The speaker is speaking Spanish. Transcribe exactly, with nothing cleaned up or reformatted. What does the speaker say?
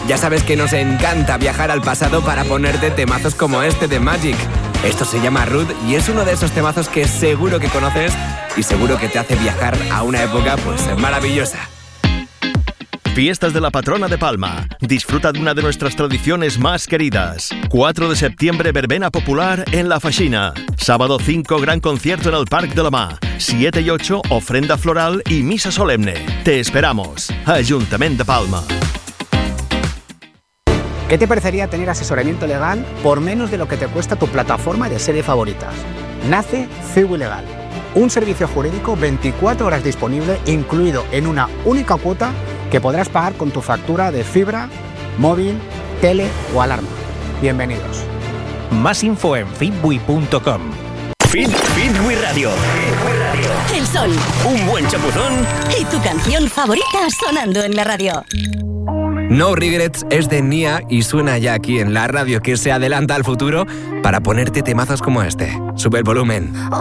Ya sabes que nos encanta viajar al pasado para ponerte temazos como este de Magic. Esto se llama Rude y es uno de esos temazos que seguro que conoces y seguro que te hace viajar a una época pues maravillosa. Fiestas de la patrona de Palma. Disfruta de una de nuestras tradiciones más queridas. cuatro de septiembre, verbena popular en La Faxina. Sábado cinco, gran concierto en el Parc de la Mar. siete y ocho, ofrenda floral y misa solemne. Te esperamos. Ayuntamiento de Palma. ¿Qué te parecería tener asesoramiento legal por menos de lo que te cuesta tu plataforma de serie favoritas? Nace C U Legal, un servicio jurídico veinticuatro horas disponible, incluido en una única cuota que podrás pagar con tu factura de fibra, móvil, tele o alarma. Bienvenidos. Más info en fitbui punto com. Fit, Fitbui Radio. El sol. Un buen chapuzón. Y tu canción favorita sonando en la radio. No Regrets es de Nia y suena ya aquí en la radio, que se adelanta al futuro para ponerte temazos como este. Sube el volumen.